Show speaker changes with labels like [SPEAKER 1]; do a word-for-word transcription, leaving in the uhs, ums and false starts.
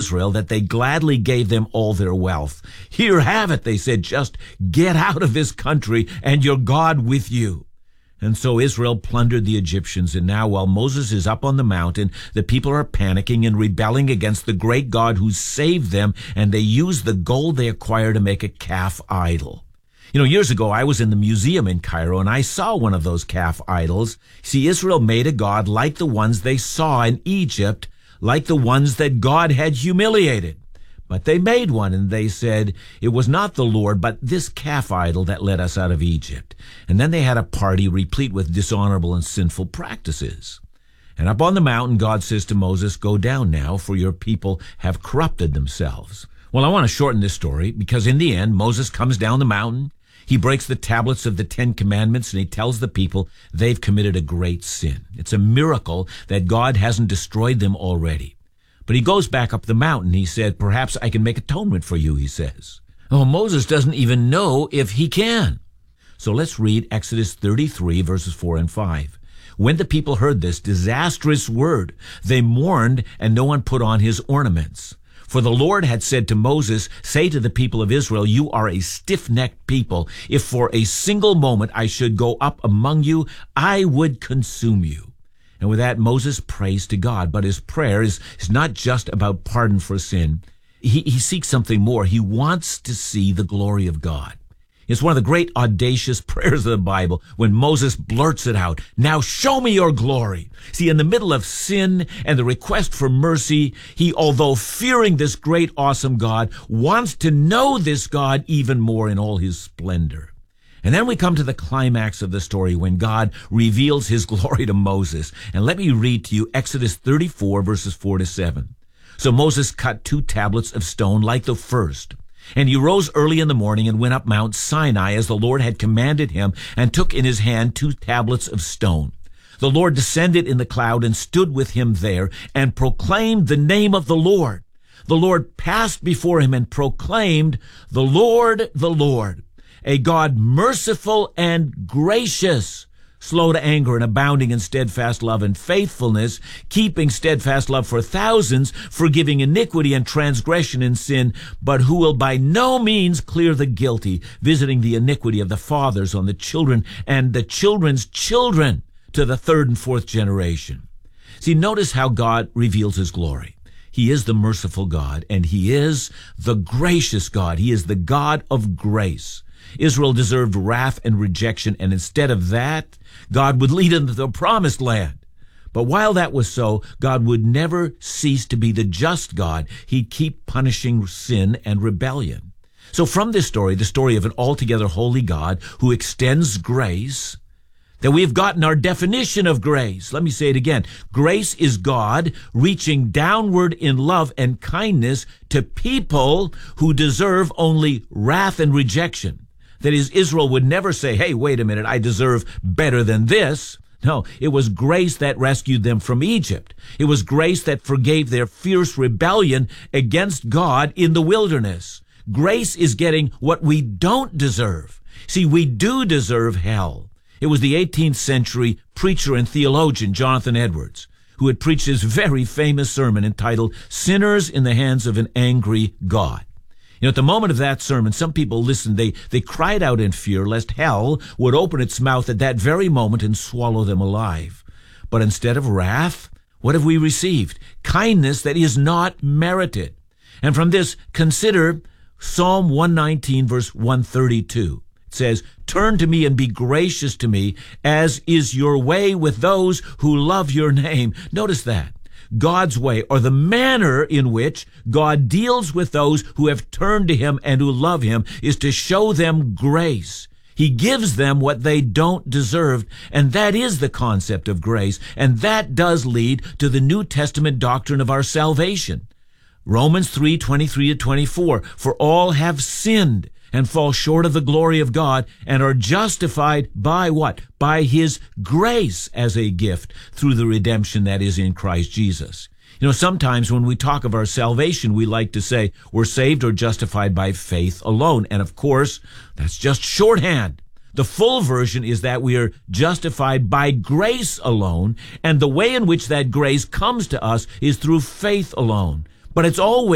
[SPEAKER 1] Israel that they gladly gave them all their wealth. Here, have it, they said, just get out of this country and your God with you. And so Israel plundered the Egyptians, and now while Moses is up on the mountain, the people are panicking and rebelling against the great God who saved them, and they use the gold they acquire to make a calf idol. You know, years ago, I was in the museum in Cairo, and I saw one of those calf idols. See, Israel made a god like the ones they saw in Egypt, like the ones that God had humiliated. But they made one, and they said, it was not the Lord, but this calf idol that led us out of Egypt. And then they had a party replete with dishonorable and sinful practices. And up on the mountain, God says to Moses, go down now, for your people have corrupted themselves. Well, I want to shorten this story, because in the end, Moses comes down the mountain. He breaks the tablets of the Ten Commandments, and he tells the people they've committed a great sin. It's a miracle that God hasn't destroyed them already. But he goes back up the mountain. He said, perhaps I can make atonement for you, he says. Oh, Moses doesn't even know if he can. So let's read Exodus thirty-three, verses four and five. When the people heard this disastrous word, they mourned, and no one put on his ornaments. For the Lord had said to Moses, say to the people of Israel, you are a stiff-necked people. If for a single moment I should go up among you, I would consume you. And with that, Moses prays to God. But his prayer is, is not just about pardon for sin. He, he seeks something more. He wants to see the glory of God. It's one of the great audacious prayers of the Bible when Moses blurts it out. Now show me your glory. See, in the middle of sin and the request for mercy, he, although fearing this great, awesome God, wants to know this God even more in all his splendor. And then we come to the climax of the story when God reveals his glory to Moses. And let me read to you Exodus thirty-four, verses four to seven. So Moses cut two tablets of stone like the first. And he rose early in the morning and went up Mount Sinai as the Lord had commanded him, and took in his hand two tablets of stone. The Lord descended in the cloud and stood with him there and proclaimed the name of the Lord. The Lord passed before him and proclaimed, the Lord, the Lord, a God merciful and gracious, slow to anger and abounding in steadfast love and faithfulness, keeping steadfast love for thousands, forgiving iniquity and transgression and sin, but who will by no means clear the guilty, visiting the iniquity of the fathers on the children and the children's children to the third and fourth generation. See, notice how God reveals his glory. He is the merciful God, and he is the gracious God. He is the God of grace. Israel deserved wrath and rejection, and instead of that, God would lead them to the promised land. But while that was so, God would never cease to be the just God. He'd keep punishing sin and rebellion. So from this story, the story of an altogether holy God who extends grace, that we have gotten our definition of grace. Let me say it again. Grace is God reaching downward in love and kindness to people who deserve only wrath and rejection. That is, Israel would never say, hey, wait a minute, I deserve better than this. No, it was grace that rescued them from Egypt. It was grace that forgave their fierce rebellion against God in the wilderness. Grace is getting what we don't deserve. See, we do deserve hell. It was the eighteenth century preacher and theologian Jonathan Edwards who had preached his very famous sermon entitled Sinners in the Hands of an Angry God. You know, at the moment of that sermon, some people listened. They, they cried out in fear lest hell would open its mouth at that very moment and swallow them alive. But instead of wrath, what have we received? Kindness that is not merited. And from this, consider Psalm one nineteen, verse one thirty-two. It says, turn to me and be gracious to me, as is your way with those who love your name. Notice that. God's way, or the manner in which God deals with those who have turned to him and who love him, is to show them grace. He gives them what they don't deserve, and that is the concept of grace, and that does lead to the New Testament doctrine of our salvation. Romans three, twenty-three to twenty-four, for all have sinned and fall short of the glory of God, and are justified by what? By his grace as a gift through the redemption that is in Christ Jesus. You know, sometimes when we talk of our salvation, we like to say we're saved or justified by faith alone. And of course, that's just shorthand. The full version is that we are justified by grace alone, and the way in which that grace comes to us is through faith alone. But it's always